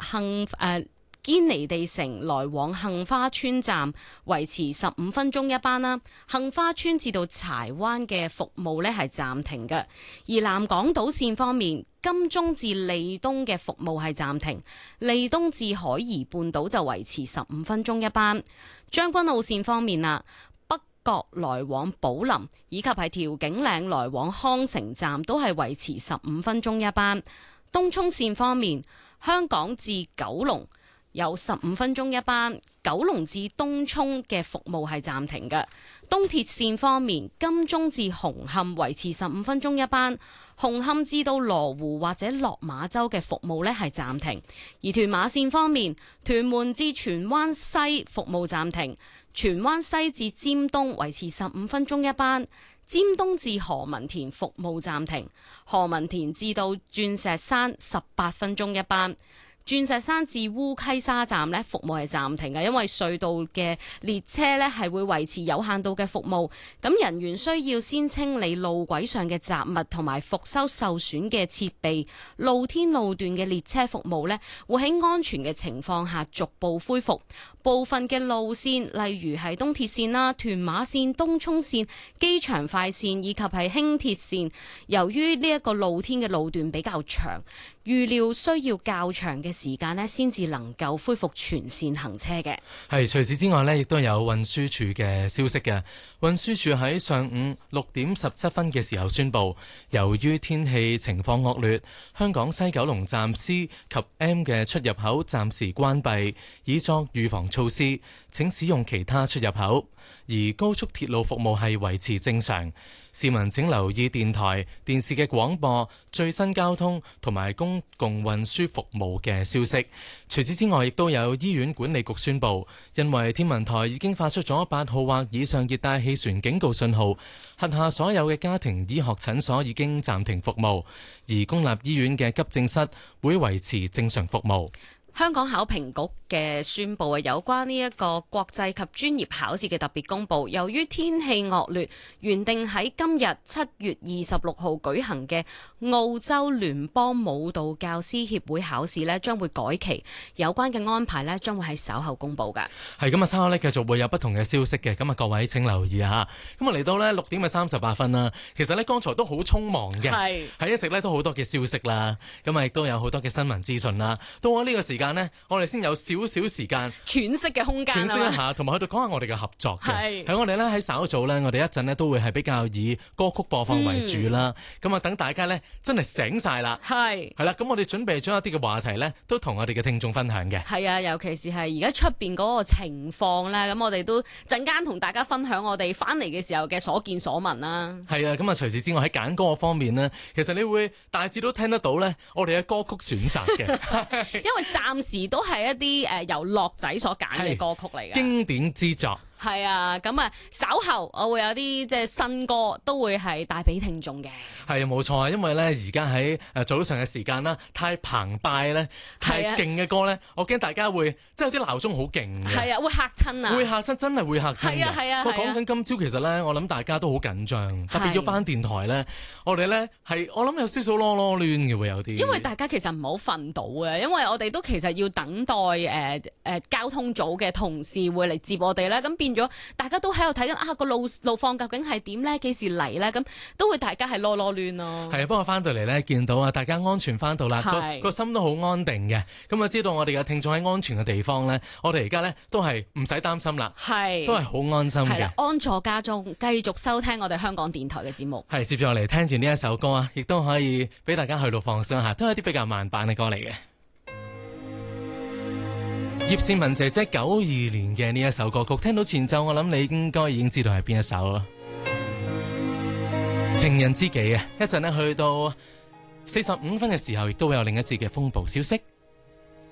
堅尼地城來往杏花村站維持15分鐘一班啦，杏花村至到柴灣嘅服務呢係暫停嘅。而南港島線方面，金鐘至利東嘅服務係暫停，利東至海怡半島就維持15分鐘一班。將軍澳線方面啦，北角來往寶林以及係調景嶺來往康城站都係維持15分鐘一班。東涌線方面，香港至九龍有15分鐘一班，九龍至東涌嘅服務係暫停嘅。東鐵線方面，金鐘至紅磡維持15分鐘一班，紅磡至到羅湖或者落馬洲嘅服務呢係暫停。而屯馬線方面，屯門至荃灣西服務暫停，荃灣西至尖東維持15分鐘一班，尖東至何文田服務暫停，何文田至到鑽石山18分鐘一班。鑽石山至烏溪沙站呢，服務係暫停嘅，因為隧道嘅列車呢係會維持有限度嘅服務，咁人員需要先清理路軌上嘅雜物同埋復修受損嘅設備。露天路段嘅列車服務呢，會喺安全嘅情況下逐步恢復。部分嘅路線，例如係東鐵線啦、屯馬線、東涌線、機場快線以及係輕鐵線，由於呢一個露天嘅路段比較長，預料需要較長嘅時間呢先至能夠恢復全線行車嘅。 係，除此之外呢，亦都有運輸署嘅消息嘅。運輸署喺上午6點17分嘅時候宣布，由於天氣情況惡劣，香港西九龍站 C 及 M 嘅出入口暫時關閉，以作預防措施，請使用其他出入口。而高速鐵路服務係維持正常，市民請留意電台、電視嘅廣播、最新交通同埋公共運輸服務嘅消息。除此之外，亦都有醫院管理局宣布，因為天文台已經發出咗8號或以上熱帶氣旋警告信號，轄下所有嘅家庭醫學診所已經暫停服務，而公立醫院嘅急症室會維持正常服務。 香港考評局嘅宣布啊，有關呢一個國際及專業考試嘅特別公佈，由於天氣惡劣，原定喺今日7月26號舉行嘅澳洲聯邦舞蹈教師協會考試呢將會改期，有關嘅安排呢將會喺稍後公佈㗎。 係咁啊，稍後呢繼續會有不同嘅消息嘅，咁啊各位請留意啊嚇。咁啊嚟到呢6點38分啦，其實呢剛才都好匆忙嘅，係一直呢都好多嘅消息啦，咁啊亦都有好多嘅新聞資訊啦。到我呢個時間呢，我哋先有少少時間喘息嘅空間， 喘息一下，同埋去到講下我哋嘅合作嘅。喺我哋咧喺稍早咧，我哋一陣咧都會係比較以歌曲播放為主啦。咁啊，等大家咧真係醒晒啦。係啦，咁我哋準備咗一啲嘅話題咧，都同我哋嘅聽眾分享嘅。係啊，尤其是係而家出邊嗰個情況咧，咁我哋都陣間同大家分享我哋翻嚟嘅時候嘅所見所聞啦。係啊， 咁啊，除此之外喺揀歌方面呢，其實你會大致都聽得到咧，我哋嘅歌曲選擇嘅， 因為暫時都係一啲由樂仔所揀嘅歌曲嚟嘅經典之作。 係啊，咁啊稍後我會有啲即係新歌都會係帶俾聽眾嘅。係啊， 冇錯啊，因為咧而家喺早上嘅時間啦，太澎湃咧，太勁嘅歌咧，我驚大家會即係有啲鬧鐘好勁嘅。 係啊，會嚇親啊！ 會嚇親，真係會嚇親嘅。係啊。我講緊今朝其實咧，我諗大家都好緊張，特別要翻電台咧，我哋咧係我諗有少少囉囉攣嘅會有啲。 因為大家其實唔好瞓到嘅，因為我哋都其實要等待交通組嘅同事會嚟接我哋咧，咁變咗大家都喺度睇緊啊個路況究竟係點咧？幾時嚟咧？咁都會大家係囉囉攣咯。係啊，不過翻到嚟咧，見到啊大家安全翻到啦，個心都好安定嘅。咁啊，知道我哋嘅聽眾喺安全嘅地方咧，我哋而家咧都係唔使擔心啦，都係好安心嘅。安坐家中，繼續收聽我哋香港電台嘅節目。係接住落嚟聽住呢一首歌啊，亦都可以俾大家去到放鬆下，都係一啲比較慢版嘅歌嚟嘅。葉倩文姐姐92年嘅呢一首歌曲，聽到前奏，我諗你應該已經知道係邊一首啦。情人知己啊，一陣呢去到45分嘅時候，亦都會有另一節嘅風暴消息。